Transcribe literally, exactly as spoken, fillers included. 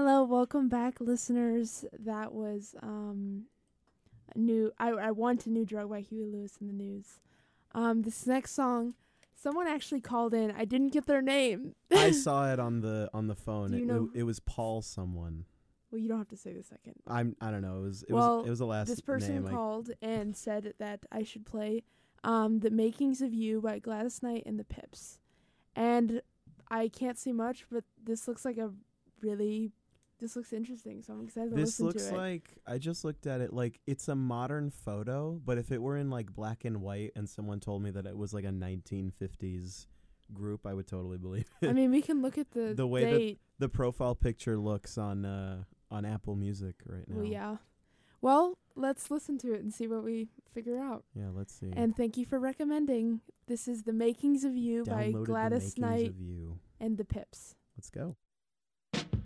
Hello, welcome back, listeners. That was um, a new. I I want a new drug by Huey Lewis in the news. Um, this next song, someone actually called in. I didn't get their name. I saw it on the on the phone. Do you it, know- it, it was Paul someone. Well, you don't have to say the second. I'm I don't know. It was it well, was it was the last this person name. I- called and said that I should play um, "The Makings of You" by Gladys Knight and the Pips, and I can't see much, but this looks like a really this looks interesting, so I'm excited to this listen looks to it. like I just looked at it like it's a modern photo, but if it were in like black and white and someone told me that it was like a nineteen fifties group, I would totally believe it. I mean, we can look at the, The way that- date. The profile picture looks on uh, on Apple Music right now. Well, yeah. Well, let's listen to it and see what we figure out. Yeah, let's see. And thank you for recommending. This is "The Makings of You" by Downloaded The Gladys Makings Knight of You. and the Pips. Let's go.